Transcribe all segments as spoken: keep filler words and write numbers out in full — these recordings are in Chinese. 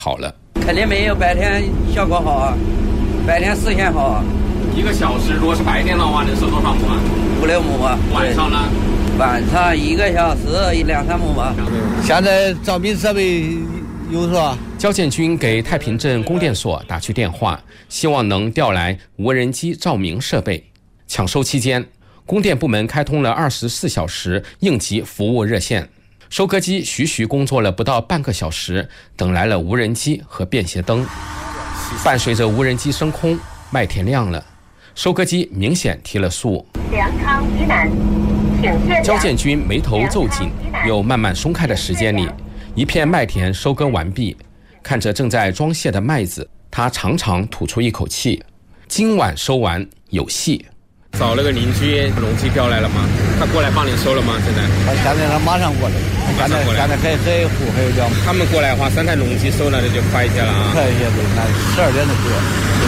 好了。 肯定没有白天效果好啊，白天视线好啊。 一个小时如果是白天的话，能收多少亩啊？ 五六亩啊。 晚上呢？ 晚上一个小时两三亩吧。 现在照明设备有是吧？ 焦建军给太平镇供电所打去电话，希望能调来无人机照明设备。抢收期间，供电部门开通了二十四小时应急服务热线，收割机徐徐工作了不到半个小时，等来了无人机和便携灯。伴随着无人机升空，麦田亮了，收割机明显提了速。 粮仓以南，请焦建军眉头皱紧，又慢慢松开的时间里，一片麦田收割完毕，看着正在装卸的麦子，他长长吐出一口气，今晚收完有戏。 找了个邻居，农机调来了吗？他过来帮你收了吗？现在？ 他现在他马上过来，现在现在还还户还有两。 他们过来的话，三台农机收了，那就快一些了啊。 快一些对，那十二点就过。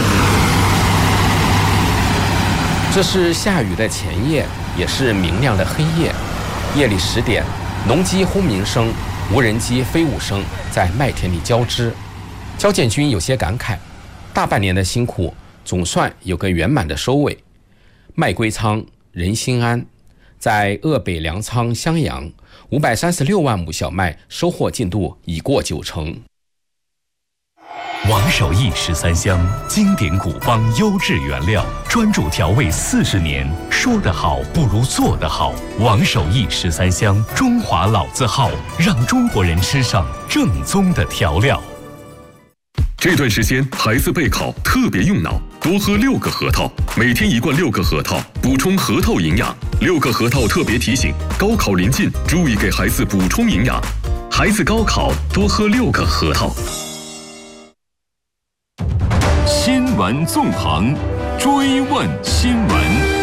这是下雨的前夜，也是明亮的黑夜。夜里十点，农机轰鸣声、无人机飞舞声在麦田里交织。焦建军有些感慨，大半年的辛苦总算有个圆满的收尾。麦归仓，人心安。在鄂北粮仓襄阳，五百三十六万亩小麦收获进度已过九成。 王守义十三香，经典古方，优质原料，专注调味四十年。说得好不如做得好。王守义十三香，中华老字号，让中国人吃上正宗的调料。 这段时间孩子备考特别用脑，多喝六个核桃，每天一罐六个核桃，补充核桃营养。六个核桃特别提醒：高考临近，注意给孩子补充营养。孩子高考多喝六个核桃。 新闻纵横，追问新闻。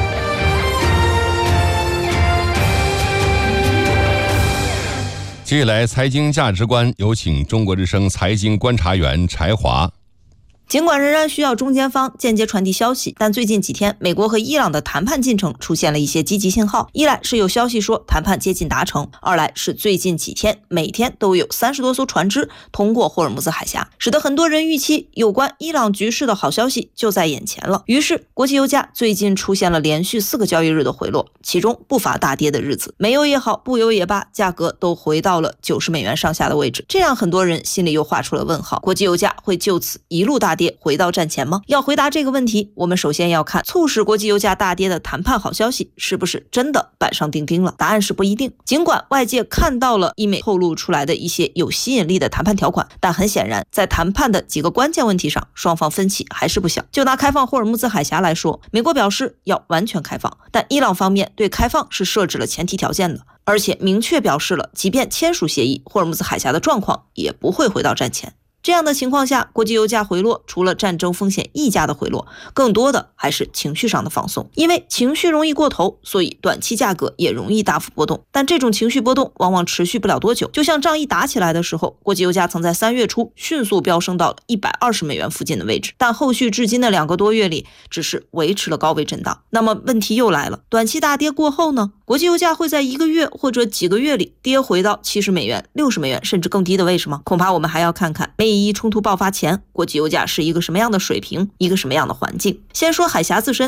接下来，财经价值观，有请中国之声财经观察员柴华。 尽管仍然需要中间方间接传递消息，但最近几天，美国和伊朗的谈判进程出现了一些积极信号。一来是有消息说谈判接近达成，二来是最近几天每天都有三十多艘船只通过霍尔木兹海峡，使得很多人预期有关伊朗局势的好消息就在眼前了。于是，国际油价最近出现了连续四个交易日的回落，其中不乏大跌的日子。煤油也好，布油也罢，价格都回到了九十美元上下的位置，这让很多人心里又画出了问号：国际油价会就此一路大跌？回到战前吗？要回答这个问题，我们首先要看促使国际油价大跌的谈判好消息是不是真的板上钉钉了。答案是不一定。尽管外界看到了伊美透露出来的一些有吸引力的谈判条款，但很显然在谈判的几个关键问题上，双方分歧还是不小。就拿开放霍尔木兹海峡来说，美国表示要完全开放，但伊朗方面对开放是设置了前提条件的，而且明确表示了即便签署协议，霍尔木兹海峡的状况也不会回到战前。这样的情况下，国际油价回落，除了战争风险溢价的回落，更多的还是情绪上的放松。因为情绪容易过头，所以短期价格也容易大幅波动。但这种情绪波动往往持续不了多久。就像仗一打起来的时候，国际油价曾在三月初迅速飙升到了一百二十美元附近的位置，但后续至今的两个多月里，只是维持了高位震荡。那么问题又来了，短期大跌过后呢？国际油价会在一个月或者几个月里跌回到七十美元、六十美元甚至更低的位置吗？恐怕我们还要看看美以冲突爆发前，国际油价是一个什么样的水平，一个什么样的环境。先说海峡自身，